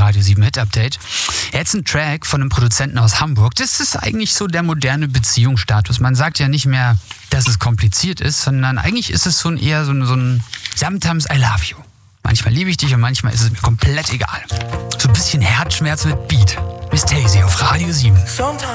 Radio 7 Hit Update. Jetzt ein Track von einem Produzenten aus Hamburg. Das ist eigentlich so der moderne Beziehungsstatus. Man sagt ja nicht mehr, dass es kompliziert ist, sondern eigentlich ist es eher so ein Sometimes I love you. Manchmal liebe ich dich und manchmal ist es mir komplett egal. So ein bisschen Herzschmerz mit Beat. Miss Daisy auf Radio 7.